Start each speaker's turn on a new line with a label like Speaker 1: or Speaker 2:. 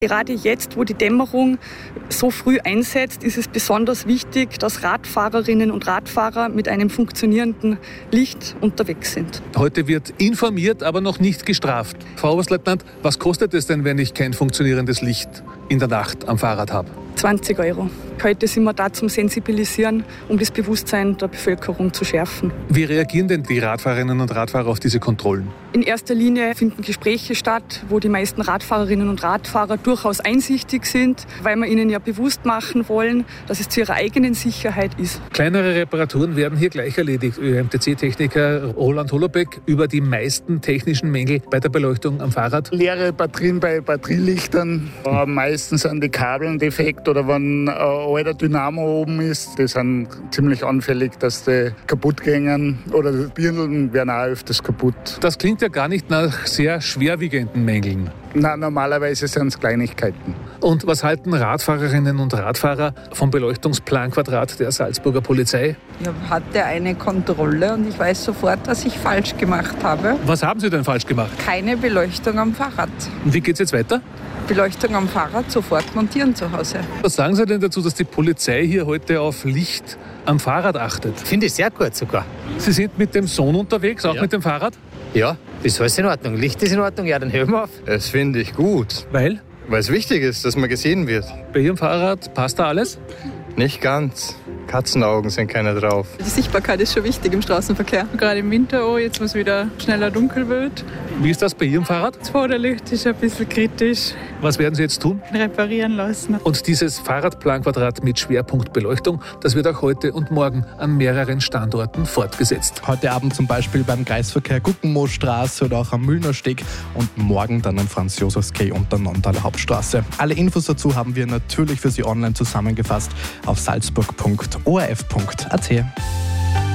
Speaker 1: Gerade jetzt, wo die Dämmerung so früh einsetzt, ist es besonders wichtig, dass Radfahrerinnen und Radfahrer mit einem funktionierenden Licht unterwegs sind.
Speaker 2: Heute wird informiert, aber noch nicht gestraft. Frau Oberstleutnant, was kostet es denn, wenn ich kein funktionierendes Licht in der Nacht am Fahrrad habe?
Speaker 1: 20 €. Heute sind wir da zum Sensibilisieren, um das Bewusstsein der Bevölkerung zu schärfen.
Speaker 2: Wie reagieren denn die Radfahrerinnen und Radfahrer auf diese Kontrollen?
Speaker 1: In erster Linie finden Gespräche statt, wo die meisten Radfahrerinnen und Radfahrer durchaus einsichtig sind, weil wir ihnen ja bewusst machen wollen, dass es zu ihrer eigenen Sicherheit ist.
Speaker 2: Kleinere Reparaturen werden hier gleich erledigt. ÖMTC-Techniker Roland Holobeck über die meisten technischen Mängel bei der Beleuchtung am Fahrrad.
Speaker 3: Leere Batterien bei Batterielichtern. Meistens sind die Kabeln defekt oder wenn ein alter Dynamo oben ist, die sind ziemlich anfällig, dass die kaputt gehen oder die Birnen werden auch öfters kaputt.
Speaker 2: Das klingt ja gar nicht nach sehr schwerwiegenden Mängeln.
Speaker 3: Na, normalerweise sind es Kleinigkeiten.
Speaker 2: Und was halten Radfahrerinnen und Radfahrer vom Beleuchtungsplanquadrat der Salzburger Polizei?
Speaker 4: Ich hatte eine Kontrolle und ich weiß sofort, was ich falsch gemacht habe.
Speaker 2: Was haben Sie denn falsch gemacht?
Speaker 4: Keine Beleuchtung am Fahrrad.
Speaker 2: Und wie geht's jetzt weiter?
Speaker 4: Beleuchtung am Fahrrad sofort montieren zu Hause.
Speaker 2: Was sagen Sie denn dazu, dass die Polizei hier heute auf Licht am Fahrrad achtet?
Speaker 5: Finde ich sehr gut sogar.
Speaker 2: Sie sind mit dem Sohn unterwegs, auch mit dem Fahrrad?
Speaker 5: Ja, ist alles in Ordnung. Licht ist in Ordnung, ja, dann hören wir auf.
Speaker 6: Das finde ich gut,
Speaker 2: Weil?
Speaker 6: weil es wichtig ist, dass man gesehen wird.
Speaker 2: Bei Ihrem Fahrrad passt da alles?
Speaker 6: Nicht ganz. Katzenaugen sind keine drauf.
Speaker 7: Die Sichtbarkeit ist schon wichtig im Straßenverkehr. Gerade im Winter auch, jetzt wo es wieder schneller dunkel wird.
Speaker 2: Wie ist das bei Ihrem Fahrrad?
Speaker 7: Das Vorderlicht ist ein bisschen kritisch.
Speaker 2: Was werden Sie jetzt tun?
Speaker 7: Reparieren lassen.
Speaker 2: Und dieses Fahrradplanquadrat mit Schwerpunktbeleuchtung, das wird auch heute und morgen an mehreren Standorten fortgesetzt.
Speaker 8: Heute Abend zum Beispiel beim Kreisverkehr Guckenmoosstraße oder auch am Müllnersteg und morgen dann am Franz-Josefs-Quai und der Nonntaler Hauptstraße. Alle Infos dazu haben wir natürlich für Sie online zusammengefasst auf salzburg.orf.at.